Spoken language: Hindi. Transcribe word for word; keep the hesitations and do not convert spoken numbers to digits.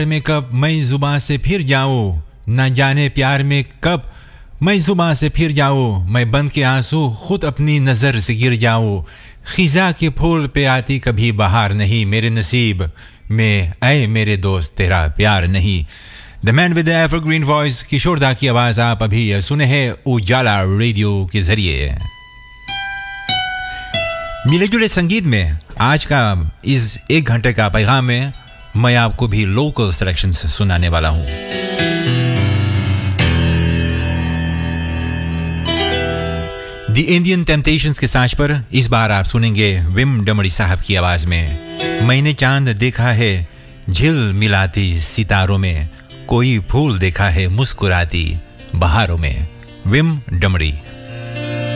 में कब मैं जुबां से फिर जाऊं, ना जाने प्यार में कब मैं जुबां से फिर जाऊं, मैं बन के आंसू खुद अपनी नज़र से गिर जाऊं। खिजा के फूल पे आती कभी बहार नहीं, मेरे नसीब में ऐ मेरे दोस्त तेरा प्यार नहीं। The man with the evergreen voice, किशोर दा की आवाज़ आप अभी सुने हैं उजाला रेडियो के जरिए। मिले जुले संगीत में आज का इस एक घंटे का पैगाम में मैं आपको भी लोकल सिलेक्शंस सुनाने वाला हूं। द इंडियन टेम्पटेशंस के साज पर इस बार आप सुनेंगे विम डमरी साहब की आवाज में मैंने चांद देखा है झिल मिलाती सितारों में, कोई फूल देखा है मुस्कुराती बहारों में। विम डमरी।